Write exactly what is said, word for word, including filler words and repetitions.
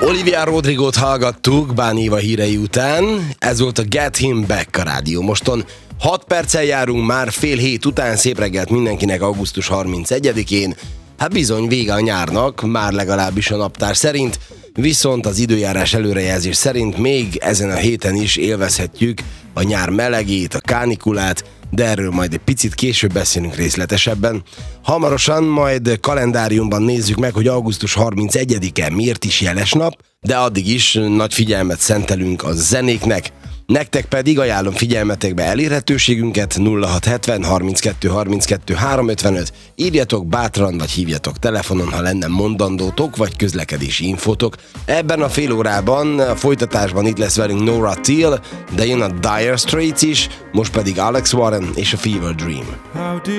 Olivia Rodrigot hallgattuk Bán Éva hírei után, ez volt a Get Him Back a Rádió Moston. hat perccel járunk már fél hét után, szép reggelt mindenkinek augusztus harmincegyedikén. Hát bizony, vége a nyárnak, már legalábbis a naptár szerint, viszont az időjárás előrejelzés szerint még ezen a héten is élvezhetjük a nyár melegét, a kánikulát, de erről majd egy picit később beszélünk részletesebben. Hamarosan majd kalendáriumban nézzük meg, hogy augusztus harmincegyedike miért is jeles nap, de addig is nagy figyelmet szentelünk a zenéknek. Nektek pedig ajánlom figyelmetekbe elérhetőségünket nulla hat hetven harminckettő harminckettő háromszázötvenöt, írjatok bátran vagy hívjatok telefonon, ha lenne mondandótok vagy közlekedési infótok. Ebben a fél órában, a folytatásban itt lesz velünk Nora Teal, de jön a Dire Straits is, most pedig Alex Warren és a Fever Dream.